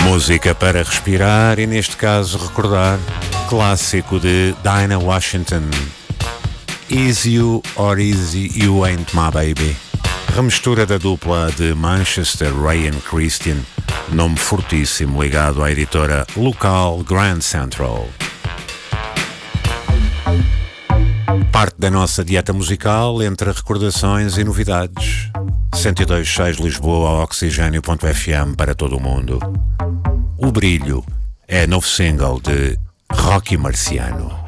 Música para respirar e, neste caso, recordar clássico de Dinah Washington, Is You or Is You Ain't My Baby. Remistura da dupla de Manchester, Ray and Christian, nome fortíssimo ligado à editora local Grand Central. Parte da nossa dieta musical entre recordações e novidades. 102.6 Lisboa, Oxigênio.fm para todo o mundo. O Brilho é novo single de Rocky Marciano.